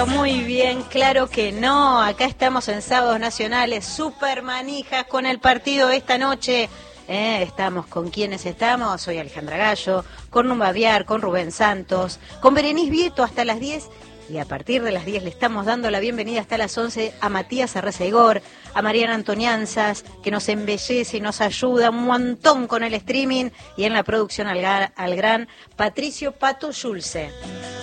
Muy bien, claro que no. Acá estamos en Sábados Nacionales, super manijas con el partido esta noche. Estamos con quienes estamos. Soy Alejandra Gallo, con Numba Viar, con Rubén Santos, con Berenice Vieto hasta las 10. Y a partir de las 10 le estamos dando la bienvenida hasta las 11 a Matías Arreceigor, a Mariana Antonianzas, que nos embellece y nos ayuda un montón con el streaming, y en la producción al gran Patricio Pato Schulze.